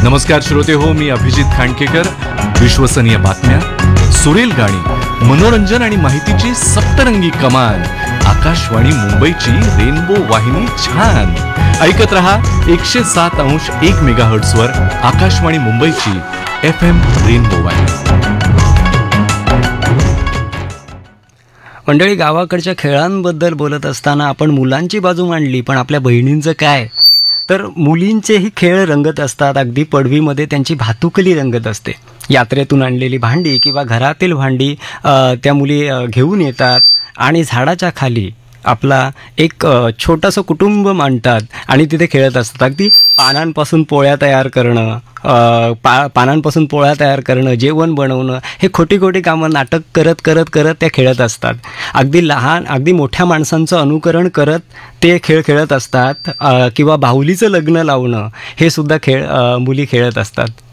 नमस्कार श्रोते हो, मी अभिजित खांडकेकर. विश्वसनीय बातम्या, सुरेल गाणी, मनोरंजन आणि माहितीची सप्तरंगी कमान. आकाशवाणी मुंबईची रेनबो वाहिनी छान. ऐकत रहा 107.1 मेगाहर्ट्झ वर आकाशवाणी मुंबईची FM रेनबो वाहिनी. मंडळी, गावाकडच्या खेळांबद्दल बोलत असताना आपण मुलांची बाजू मांडली, पण आपल्या बहिणींचं काय? तर मुलींचेही खेळ रंगत असतात. अगदी पडवीमध्ये त्यांची भातुकली रंगत असते. यात्रेतून आणलेली भांडी किंवा घरातील भांडी त्या मुली घेऊन येतात आणि झाडाच्या खाली आपला एक छोटंसं कुटुंब मांडतात आणि तिथे खेळत असतात. अगदी पानांपासून पोळ्या तयार करणं, पानांपासून पोळ्या तयार करणं, जेवण बनवणं, हे खोटी खोटी कामं नाटक करत करत करत त्या खेळत असतात. अगदी लहान, अगदी मोठ्या माणसांचं अनुकरण करत ते खेळ खेळत असतात. किंवा बाहुलीचं लग्न लावणं, हे सुद्धा खेळ मुली खेळत असतात.